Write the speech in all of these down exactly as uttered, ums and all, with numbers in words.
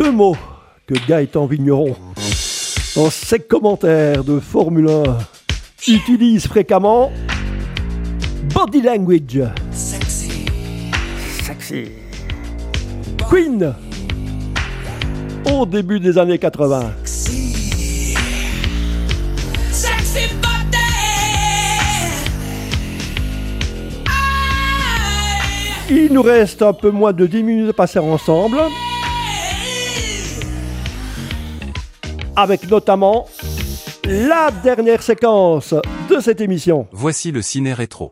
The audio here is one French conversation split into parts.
Deux mots que Gaëtan Vigneron, dans ses commentaires de Formule un, utilise fréquemment. Body language. Sexy. Sexy. Queen. Au début des années quatre-vingts. Sexy. Sexy body. Il nous reste un peu moins de dix minutes à passer ensemble. Avec notamment la dernière séquence de cette émission. Voici le ciné rétro.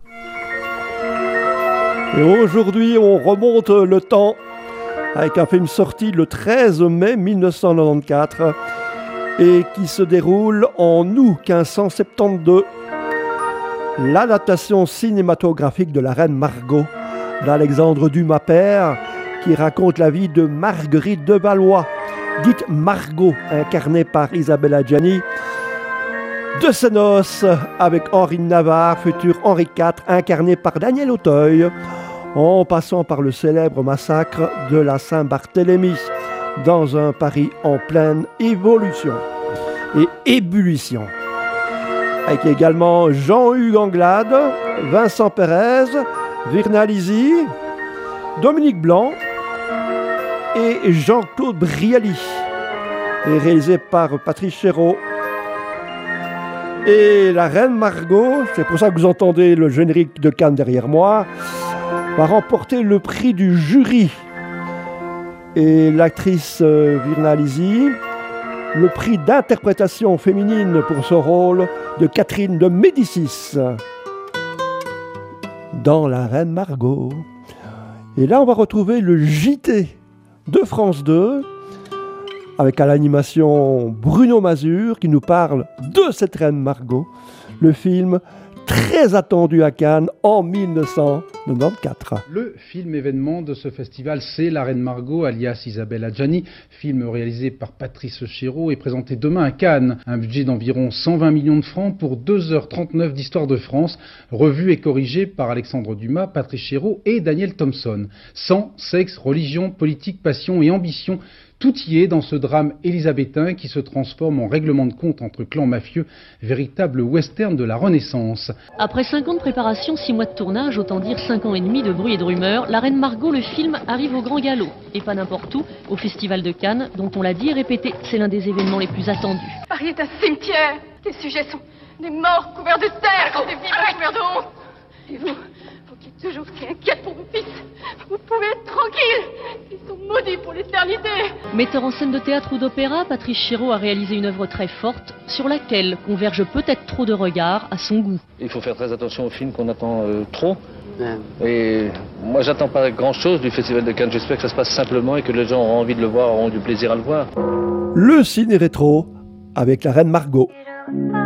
Et aujourd'hui, on remonte le temps avec un film sorti le treize mai mille neuf cent quatre-vingt-quatorze et qui se déroule en août quinze cent soixante-douze. L'adaptation cinématographique de La Reine Margot d'Alexandre Dumas père, qui raconte la vie de Marguerite de Valois, dite Margot, incarnée par Isabelle Adjani, de ses noces avec Henri de Navarre, futur Henri quatre, incarné par Daniel Auteuil, en passant par le célèbre massacre de la Saint-Barthélemy, dans un Paris en pleine évolution et ébullition. Avec également Jean-Hugues Anglade, Vincent Pérez, Virna Lisi, Dominique Blanc et Jean-Claude Brialy, et réalisé par Patrice Chéreau. Et La Reine Margot, c'est pour ça que vous entendez le générique de Cannes derrière moi, va remporter le prix du jury. Et l'actrice Virna Lisi, le prix d'interprétation féminine pour son rôle de Catherine de Médicis dans La Reine Margot. Et là, on va retrouver le J T de France deux, avec à l'animation Bruno Mazur, qui nous parle de cette Reine Margot, le film très attendu à Cannes en mille neuf cent quatre-vingt-quatorze. Le film événement de ce festival, c'est La Reine Margot, alias Isabelle Adjani, film réalisé par Patrice Chéreau et présenté demain à Cannes. Un budget d'environ cent vingt millions de francs pour deux heures trente-neuf d'histoire de France, revu et corrigé par Alexandre Dumas, Patrice Chéreau et Daniel Thompson. Sang, sexe, religion, politique, passion et ambition, tout y est dans ce drame élisabétain qui se transforme en règlement de compte entre clans mafieux, véritable western de la Renaissance. Après cinq ans de préparation, six mois de tournage, autant dire cinq ans et demi de bruit et de rumeurs, La Reine Margot, le film, arrive au grand galop. Et pas n'importe où, au Festival de Cannes, dont on l'a dit et répété, c'est l'un des événements les plus attendus. Paris est un cimetière. Les sujets sont des morts couverts de terre, des vivants couverts de honte. Et vous, vous qui êtes toujours si inquiète pour vos fils, vous pouvez être tranquille. Ils sont maudits pour l'éternité. Metteur en scène de théâtre ou d'opéra, Patrice Chéreau a réalisé une œuvre très forte, sur laquelle convergent peut-être trop de regards à son goût. Il faut faire très attention aux films qu'on attend euh, trop. Et moi, j'attends pas grand-chose du Festival de Cannes. J'espère que ça se passe simplement et que les gens auront envie de le voir, auront du plaisir à le voir. Le ciné rétro avec La Reine Margot.